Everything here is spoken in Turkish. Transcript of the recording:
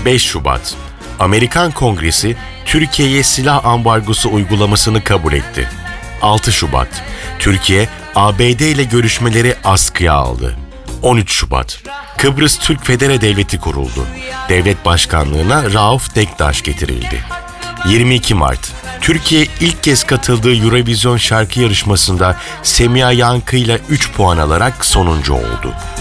5 Şubat, Amerikan Kongresi Türkiye'ye silah ambargosu uygulamasını kabul etti. 6 Şubat, Türkiye, ABD ile görüşmeleri askıya aldı. 13 Şubat, Kıbrıs Türk Federe Devleti kuruldu. Devlet başkanlığına Rauf Denktaş getirildi. 22 Mart, Türkiye ilk kez katıldığı Eurovision şarkı yarışmasında Semiha Yankı ile 3 puan alarak sonuncu oldu.